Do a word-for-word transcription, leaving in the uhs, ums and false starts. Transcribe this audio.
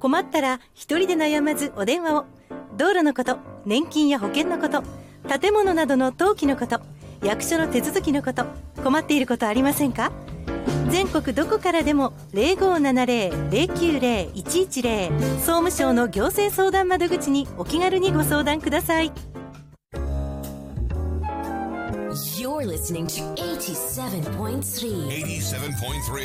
困ったら一人で悩まずお電話を。道路のこと、年金や保険のこと、建物などの登記のこと、役所の手続きのこと、困っていることありませんか？全国どこからでも ゼロごーななゼロ ゼロきゅうゼロ いちいちゼロ 総務省の行政相談窓口にお気軽にご相談ください。 You're listening to eighty-seven point three. eighty-seven point three.